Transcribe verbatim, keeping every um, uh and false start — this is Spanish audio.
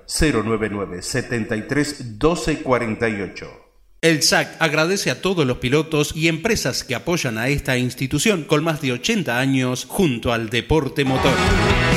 cero nueve nueve, setenta y tres, doce cuarenta y ocho. El S A C agradece a todos los pilotos y empresas que apoyan a esta institución con más de ochenta años junto al deporte motor.